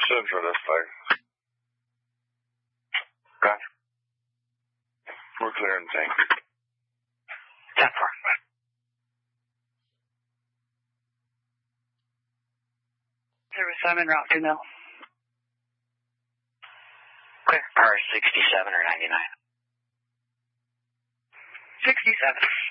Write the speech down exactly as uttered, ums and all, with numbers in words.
Central, that's fine. Roger. We're clearing tank. ten four. Service, I'm en route to Mill. Clear. R sixty-seven or ninety-nine? sixty-seven.